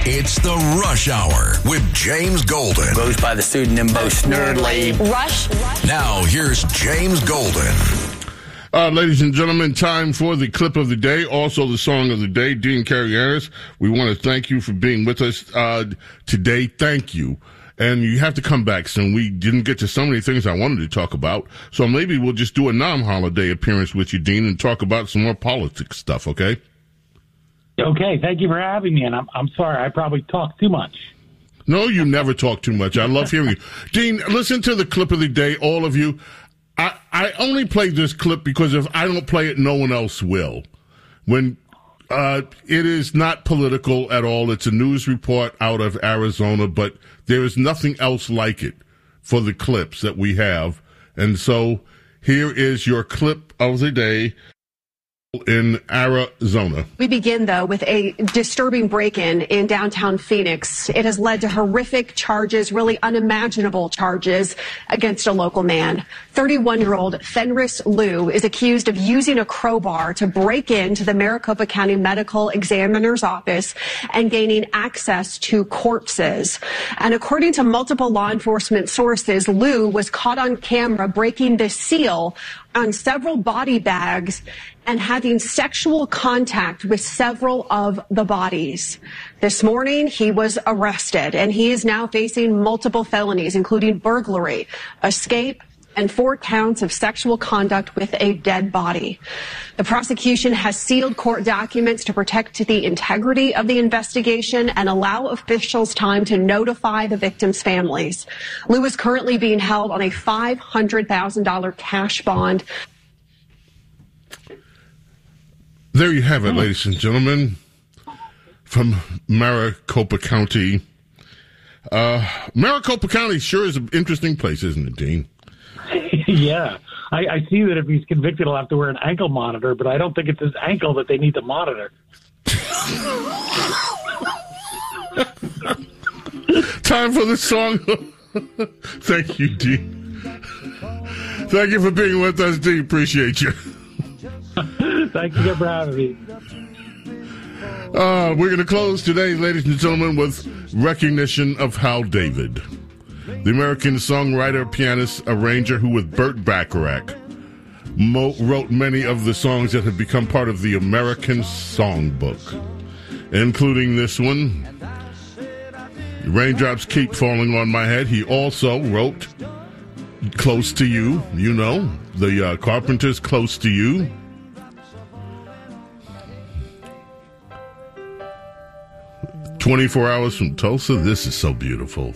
It's the Rush Hour with James Golden. Goes by the pseudonym Bo Snerdley. Rush. Now, here's James Golden. Ladies and gentlemen, time for the clip of the day, also the song of the day. Dean Carriaris, we want to thank you for being with us today. Thank you. And you have to come back soon. We didn't get to so many things I wanted to talk about, so maybe we'll just do a non-holiday appearance with you, Dean, and talk about some more politics stuff, okay? Okay, thank you for having me, and I'm sorry, I probably talk too much. No, you never talk too much. I love hearing you. Dean, listen to the clip of the day, all of you. I only played this clip because if I don't play it, no one else will. When it is not political at all. It's a news report out of Arizona, but there is nothing else like it for the clips that we have. And so here is your clip of the day in Arizona. We begin, though, with a disturbing break-in in downtown Phoenix. It has led to horrific charges, really unimaginable charges against a local man. 31-year-old Fenris Liu is accused of using a crowbar to break into the Maricopa County Medical Examiner's office and gaining access to corpses. And according to multiple law enforcement sources, Liu was caught on camera breaking the seal on several body bags and having sexual contact with several of the bodies. This morning, he was arrested, and he is now facing multiple felonies, including burglary, escape, and 4 counts of sexual conduct with a dead body. The prosecution has sealed court documents to protect the integrity of the investigation and allow officials time to notify the victims' families. Liu is currently being held on a $500,000 cash bond. There you have it, ladies and gentlemen, from Maricopa County. Maricopa County sure is an interesting place, isn't it, Dean? Yeah. I see that if he's convicted, he'll have to wear an ankle monitor, but I don't think it's his ankle that they need to monitor. Time for the song. Thank you, Dean. Thank you for being with us, Dean. Appreciate you. Thank you for having me. We're going to close today, ladies and gentlemen, with recognition of Hal David, the American songwriter, pianist, arranger who, with Burt Bacharach, wrote many of the songs that have become part of the American Songbook, including this one, Raindrops Keep Falling on My Head. He also wrote Close to You, you know, the Carpenters' Close to You. "24 Hours from Tulsa." This is so beautiful.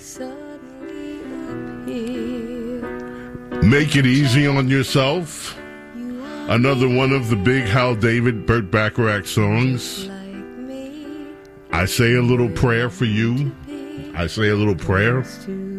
"Make It Easy on Yourself." Another one of the big Hal David, Burt Bacharach songs. "I Say a Little Prayer for You." I Say a Little Prayer.